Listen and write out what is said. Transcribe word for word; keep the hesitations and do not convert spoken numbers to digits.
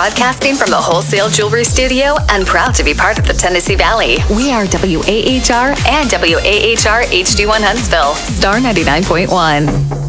broadcasting from the Wholesale Jewelry Studio and proud to be part of the Tennessee Valley. We are W A H R and W A H R H D one Huntsville, Star ninety-nine point one.